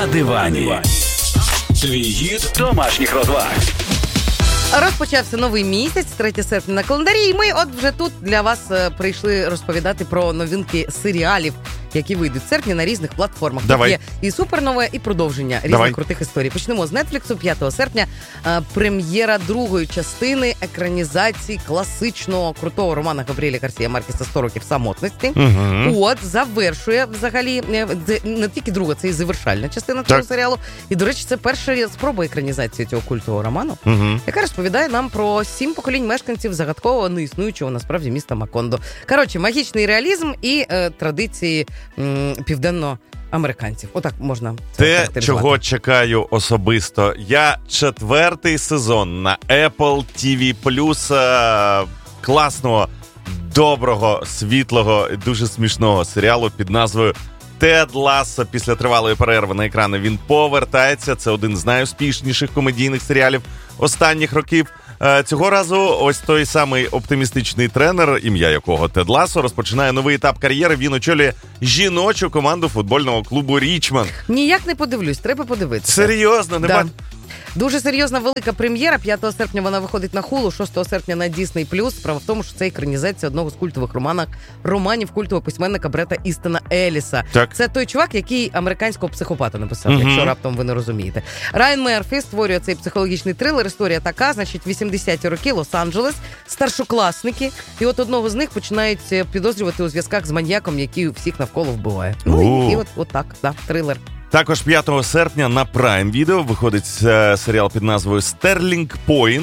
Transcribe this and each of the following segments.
дивані. Твій гід домашніх розваг. Розпочався новий місяць, 3 серпня на календарі, і ми от вже тут для вас прийшли розповідати про новинки серіалів, які вийдуть в серпні на різних платформах. Давай. Тут є і супернове, і продовження різних крутих історій. Почнемо з Netflix. 5 серпня прем'єра другої частини екранізації класичного крутого романа Габріеля Гарсія Маркеса «100 років самотності». Угу. От, завершує взагалі, не тільки друга, це і завершальна частина цього серіалу. І, до речі, це перша спроба екранізації цього культового роману, яка розповідає нам про 7 поколінь мешканців загадкового, неіснуючого насправді міста Макондо. Коротше, магічний реалізм і традиції південноамериканців. Отак можна це характеризувати. Чого чекаю особисто. Я 4-й сезон на Apple TV+, класного, доброго, світлого, дуже смішного серіалу під назвою «Тед Лассо». Після тривалої перерви на екрани він повертається. Це один з найуспішніших комедійних серіалів останніх років. Цього разу ось той самий оптимістичний тренер, ім'я якого Тед Лассо, розпочинає новий етап кар'єри. Він очолює жіночу команду футбольного клубу «Річмонд». Ніяк не подивлюсь, треба подивитися. Серйозно? Нема... Дуже серйозна велика прем'єра. 5 серпня вона виходить на Hulu, 6 серпня на Disney+. Справа в тому, що це екранізація одного з культових романів культового письменника Брета Істона Елліса. Так. Це той чувак, який американського психопата написав, якщо раптом ви не розумієте. Райан Мерфі створює цей психологічний трилер. Історія така, значить, 80-ті роки, Лос-Анджелес, старшокласники, і от одного з них починають підозрювати у зв'язках з маньяком, який всіх навколо вбиває. Ну і от так, трилер. Також 5 серпня на Prime Video виходить серіал під назвою «Стерлінг Пойнт».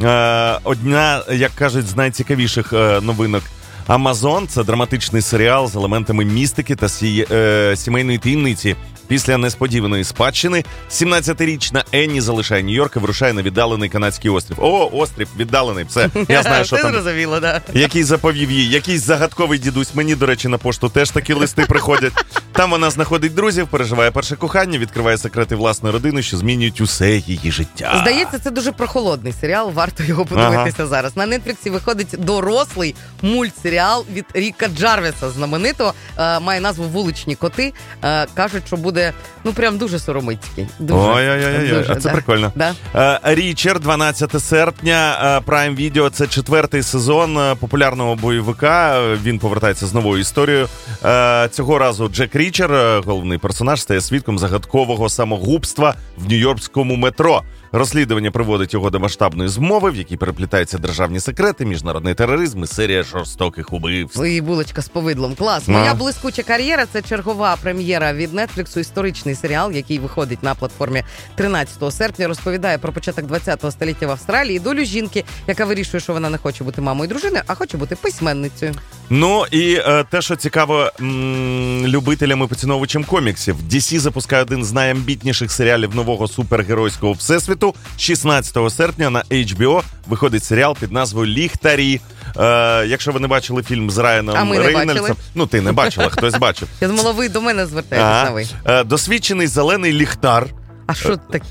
Одна, як кажуть, з найцікавіших новинок Amazon. Це драматичний серіал з елементами містики та сімейної таємниці. Після несподіваної спадщини 17-річна Енні залишає Нью-Йорк і вирушає на віддалений канадський острів. О, острів віддалений, все. Я знаю, що там. Зрозуміло, да. Який заповів їй. Якийсь загадковий дідусь. Мені, до речі, на пошту теж такі листи приходять. Там вона знаходить друзів, переживає перше кохання, відкриває секрети власної родини, що змінюють усе її життя. Здається, це дуже прохолодний серіал, варто його подивитися зараз. На Netflix виходить дорослий мультсеріал від Ріка Джарвіса, знаменитого. Має назву «Вуличні коти». Кажуть, що буде, прям дуже соромицький. Ой-ой-ой, а це прикольно. Да. Річер, 12 серпня, Prime Video, це 4-й сезон популярного бойовика. Він повертається з новою історією. Цього разу Джек Річер, головний персонаж, стає свідком загадкового самогубства в нью-йоркському метро. Розслідування приводить його до масштабної змови, в якій переплітаються державні секрети, міжнародний тероризм і серія жорстоких убивств. І булочка з повидлом. Клас. Моя блискуча кар'єра – це чергова прем'єра від Netflix, історичний серіал, який виходить на платформі 13 серпня, розповідає про початок 20-го століття в Австралії, долю жінки, яка вирішує, що вона не хоче бути мамою дружини, а хоче бути письменницею. Ну і те, що цікаво любителям і поціновувачам коміксів. DC запускає один з найамбітніших серіалів нового супергеройського всесвіту. 16 серпня на HBO виходить серіал під назвою «Ліхтарі». Якщо ви не бачили фільм з Райаном Рейнольдсом... ти не бачила, хтось бачив. Я думала, ви до мене звертаєтесь на ви. Досвідчений зелений ліхтар. А що так?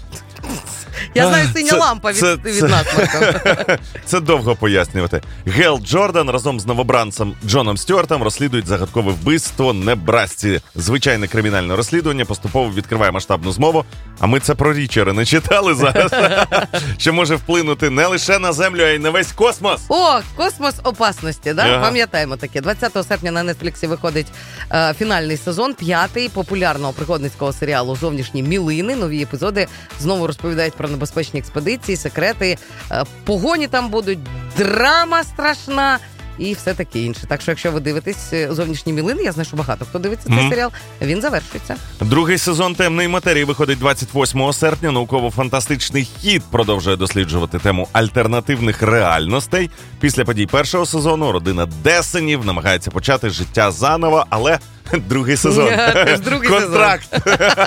Я знаю, синя лампа від нас, Марко. Це довго пояснювати. Гел Джордан разом з новобранцем Джоном Стюартом розслідують загадкове вбивство в Небрасці. Звичайне кримінальне розслідування поступово відкриває масштабну змову. А ми це про Річера не читали зараз. Що може вплинути не лише на Землю, а й на весь космос. О, космос опасності, да? Пам'ятаємо таке. 20 серпня на Netflix виходить фінальний сезон, 5-й популярного пригодницького серіалу «Зовнішні мілини». Нові епізоди знову розповідають про небезпечні експедиції, секрети, погоні там будуть, драма страшна і все таке інше. Так що, якщо ви дивитесь «Зовнішні мілини», я знаю, що багато хто дивиться цей серіал, він завершується. Другий сезон «Темної матерії» виходить 28 серпня. Науково-фантастичний хід продовжує досліджувати тему альтернативних реальностей. Після подій першого сезону родина Десенів намагається почати життя заново, але другий сезон. Контракт.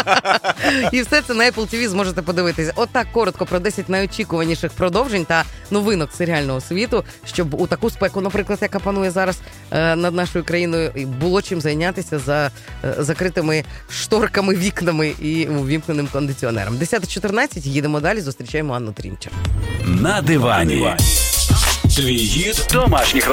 І все це на Apple TV зможете подивитися. Отак коротко про 10 найочікуваніших продовжень та новинок серіального світу, щоб у таку спеку, наприклад, яка панує зараз над нашою країною, було чим зайнятися за закритими шторками, вікнами і увімкненим кондиціонером. 10:14, їдемо далі, зустрічаємо Анну Трінчер. На дивані. Твій гід домашніх розваг.